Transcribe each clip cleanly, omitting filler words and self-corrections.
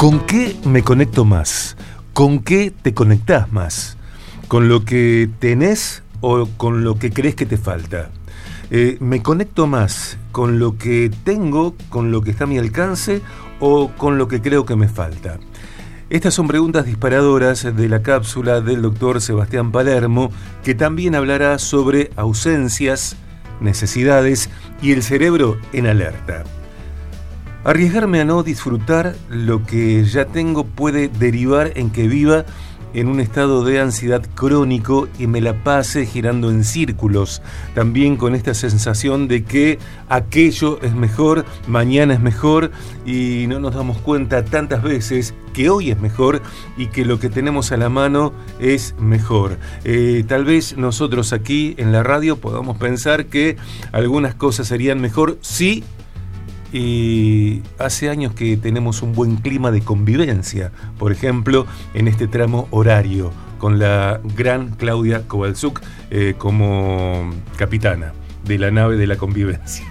¿Con qué me conecto más? ¿Con qué te conectás más? ¿Con lo que tenés o con lo que crees que te falta? ¿Me conecto más con lo que tengo, con lo que está a mi alcance o con lo que creo que me falta? Estas son preguntas disparadoras de la cápsula del doctor Sebastián Palermo, que también hablará sobre ausencias, necesidades y el cerebro en alerta. Arriesgarme a no disfrutar lo que ya tengo puede derivar en que viva en un estado de ansiedad crónico y me la pase girando en círculos, también con esta sensación de que aquello es mejor, mañana es mejor, y no nos damos cuenta tantas veces que hoy es mejor y que lo que tenemos a la mano es mejor. Tal vez nosotros aquí en la radio podamos pensar que algunas cosas serían mejor sí. Y hace años que tenemos un buen clima de convivencia, por ejemplo, en este tramo horario, con la gran Claudia Kowalczuk como capitana de la nave de la convivencia.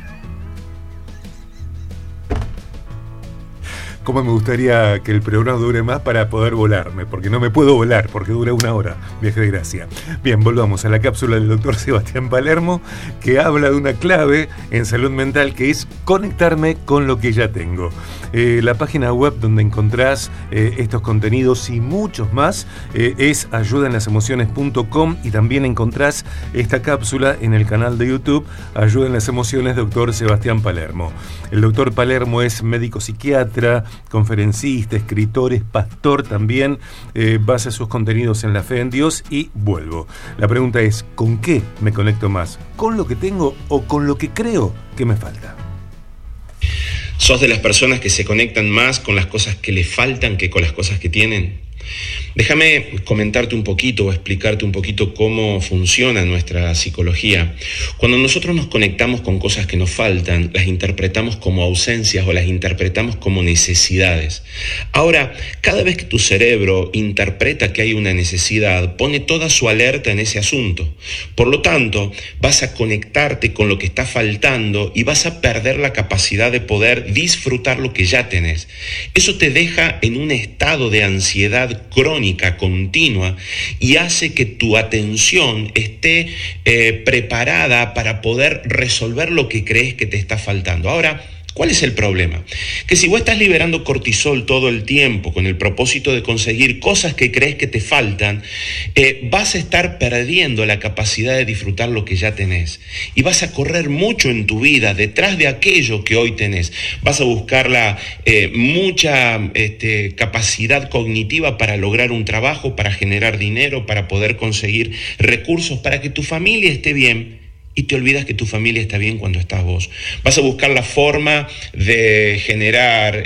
Cómo me gustaría que el programa dure más para poder volarme, porque no me puedo volar, porque dura 1 hora, viaje de gracia. Bien, volvamos a la cápsula del doctor Sebastián Palermo, que habla de una clave en salud mental que es conectarme con lo que ya tengo. La página web donde encontrás estos contenidos y muchos más es ayudaenlasemociones.com, y también encontrás esta cápsula en el canal de YouTube Ayuda en las Emociones, doctor Sebastián Palermo. El doctor Palermo es médico psiquiatra, conferencista, escritor, es pastor también, basa sus contenidos en la fe en Dios. Y vuelvo. La pregunta es, ¿con qué me conecto más? ¿Con lo que tengo o con lo que creo que me falta? ¿Sos de las personas que se conectan más con las cosas que le faltan que con las cosas que tienen? Déjame comentarte un poquito o explicarte un poquito cómo funciona nuestra psicología. Cuando nosotros nos conectamos con cosas que nos faltan, las interpretamos como ausencias o las interpretamos como necesidades. Ahora, cada vez que tu cerebro interpreta que hay una necesidad, pone toda su alerta en ese asunto. Por lo tanto, vas a conectarte con lo que está faltando y vas a perder la capacidad de poder disfrutar lo que ya tenés. Eso te deja en un estado de ansiedad crónica, continua, y hace que tu atención esté preparada para poder resolver lo que crees que te está faltando. Ahora, ¿cuál es el problema? Que si vos estás liberando cortisol todo el tiempo con el propósito de conseguir cosas que crees que te faltan, vas a estar perdiendo la capacidad de disfrutar lo que ya tenés. Y vas a correr mucho en tu vida detrás de aquello que hoy tenés. Vas a buscar mucha capacidad cognitiva para lograr un trabajo, para generar dinero, para poder conseguir recursos, para que tu familia esté bien. Y te olvidas que tu familia está bien cuando estás vos. Vas a buscar la forma de generar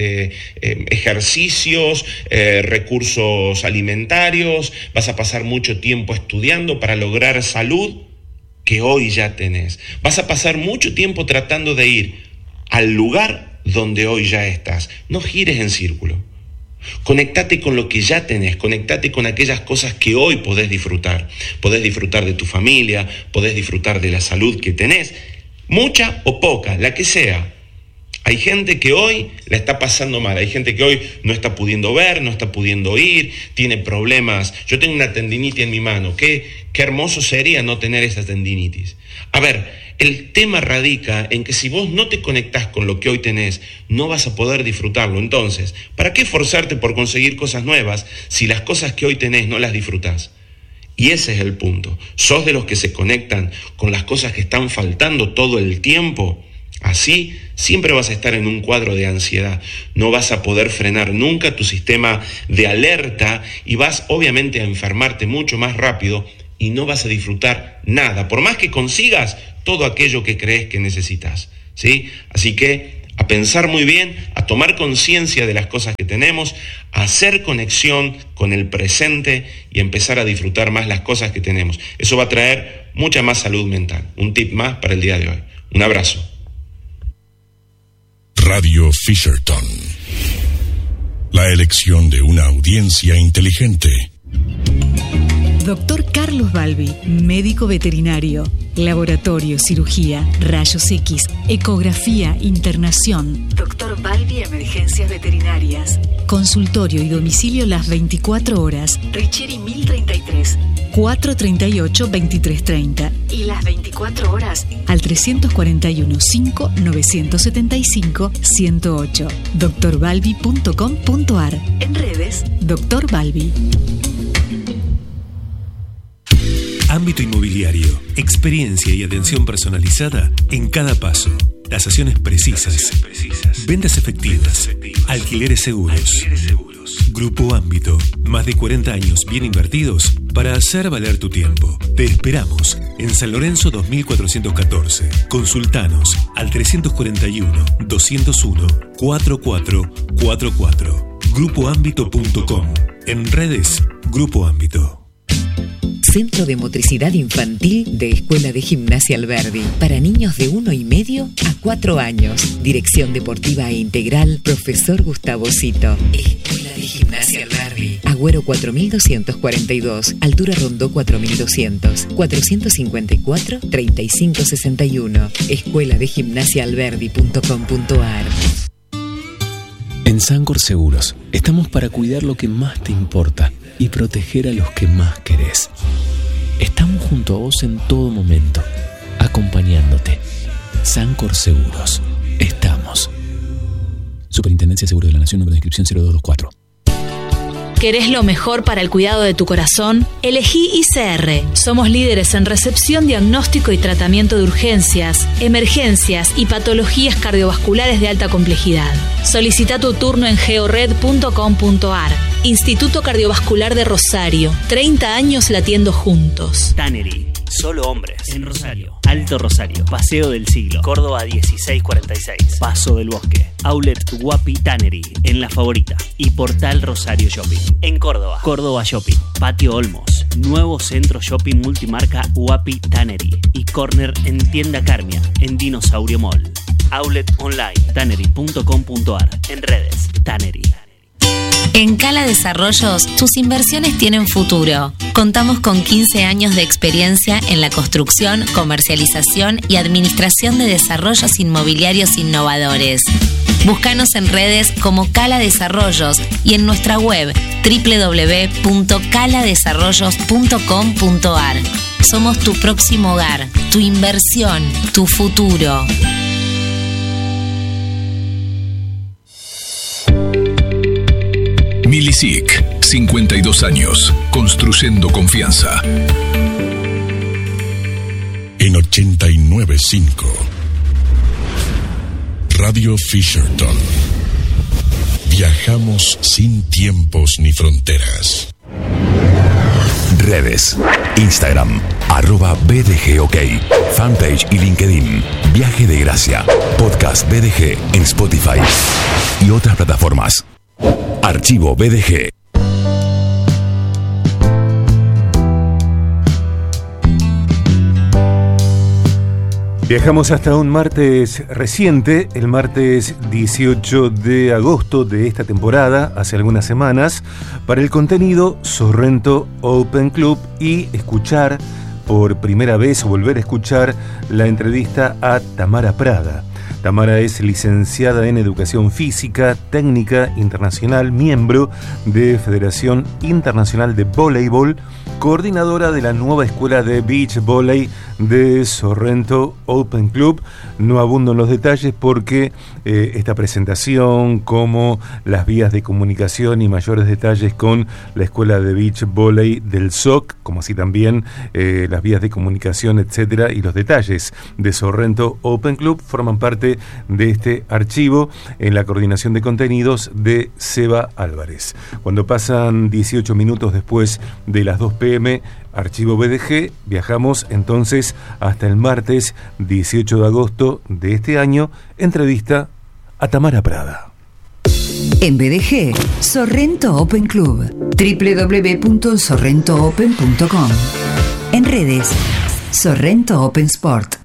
ejercicios, recursos alimentarios. Vas a pasar mucho tiempo estudiando para lograr salud que hoy ya tenés. Vas a pasar mucho tiempo tratando de ir al lugar donde hoy ya estás. No gires en círculo. Conectate con lo que ya tenés, conectate con aquellas cosas que hoy podés disfrutar. Podés disfrutar de tu familia, podés disfrutar de la salud que tenés, mucha o poca, la que sea. Hay gente que hoy la está pasando mal, hay gente que hoy no está pudiendo ver, no está pudiendo oír, tiene problemas. Yo tengo una tendinitis en mi mano, qué hermoso sería no tener esa tendinitis. A ver, el tema radica en que si vos no te conectás con lo que hoy tenés, no vas a poder disfrutarlo. Entonces, ¿para qué esforzarte por conseguir cosas nuevas si las cosas que hoy tenés no las disfrutás? Y ese es el punto. ¿Sos de los que se conectan con las cosas que están faltando todo el tiempo? Así, siempre vas a estar en un cuadro de ansiedad. No vas a poder frenar nunca tu sistema de alerta y vas obviamente a enfermarte mucho más rápido y no vas a disfrutar nada, por más que consigas todo aquello que crees que necesitas, ¿sí? Así que a pensar muy bien, a tomar conciencia de las cosas que tenemos, a hacer conexión con el presente y empezar a disfrutar más las cosas que tenemos. Eso va a traer mucha más salud mental. Un tip más para el día de hoy. Un abrazo. Radio Fisherton. La elección de una audiencia inteligente. Doctor Carlos Balbi, médico veterinario. laboratorio, cirugía, rayos X, ecografía, internación. Dr. Balbi Emergencias Veterinarias. Consultorio y domicilio las 24 horas. Richieri 1033. 438-2330 y las 24 horas al 341-5-975-108. drbalbi.com.ar. En redes, Dr. Balbi. Ámbito inmobiliario, experiencia y atención personalizada en cada paso. Tasaciones precisas. Ventas efectivas. Alquileres seguros. Grupo Ámbito. Más de 40 años bien invertidos para hacer valer tu tiempo. Te esperamos en San Lorenzo 2414. Consultanos al 341-201-4444. Grupoámbito.com. En redes, Grupo Ámbito. Centro de Motricidad Infantil de Escuela de Gimnasia Alberdi. Para niños de 1,5 a 4 años. Dirección Deportiva e Integral, Profesor Gustavo Cito. Escuela de Gimnasia Alberdi. Agüero 4242. Altura Rondó 4200. 454-3561. escueladegimnasiaalberdi.com.ar. En Sancor Seguros estamos para cuidar lo que más te importa y proteger a los que más querés. Estamos junto a vos en todo momento, acompañándote. Sancor Seguros. Estamos. Superintendencia de Seguros de la Nación, número de inscripción 0224. ¿Querés lo mejor para el cuidado de tu corazón? Elegí ICR. Somos líderes en recepción, diagnóstico y tratamiento de urgencias, emergencias y patologías cardiovasculares de alta complejidad. Solicita tu turno en geored.com.ar. Instituto Cardiovascular de Rosario. 30 años latiendo juntos. Tannery. Solo hombres. En Rosario. Alto Rosario. Paseo del Siglo. Córdoba 1646. Paso del Bosque. Outlet Guapi Tannery. En La Favorita. Y Portal Rosario Shopping. En Córdoba. Córdoba Shopping. Patio Olmos. Nuevo centro shopping multimarca Guapi Tannery. Y corner en Tienda Carmia. En Dinosaurio Mall. Outlet online. Tannery.com.ar. En redes. Tannery. En Cala Desarrollos, tus inversiones tienen futuro. Contamos con 15 años de experiencia en la construcción, comercialización y administración de desarrollos inmobiliarios innovadores. Búscanos en redes como Cala Desarrollos y en nuestra web www.caladesarrollos.com.ar. Somos tu próximo hogar, tu inversión, tu futuro. Milisic, 52 años, construyendo confianza. En 89.5 Radio Fisherton. Viajamos sin tiempos ni fronteras. Redes: Instagram, @BDGOK, fanpage y LinkedIn, Viaje de Gracia, podcast BDG en Spotify y otras plataformas. Archivo BDG. Viajamos hasta un martes reciente, el martes 18 de agosto de esta temporada, hace algunas semanas, para el contenido Sorrento Open Club y escuchar por primera vez o volver a escuchar la entrevista a Tamara Prada. Tamara es licenciada en Educación Física, técnica internacional, miembro de Federación Internacional de Voleibol, coordinadora de la nueva escuela de Beach Volley de Sorrento Open Club. No abundo en los detalles porque esta presentación, como las vías de comunicación y mayores detalles con la escuela de Beach Volley del SOC, como así también las vías de comunicación, etcétera, y los detalles de Sorrento Open Club forman parte de este archivo en la coordinación de contenidos de Seba Álvarez. Cuando pasan 18 minutos después de las 2 p.m., Archivo BDG, viajamos entonces hasta el martes 18 de agosto de este año, entrevista a Tamara Prada. En BDG, Sorrento Open Club, www.sorrentoopen.com. En redes, Sorrento Open Sport.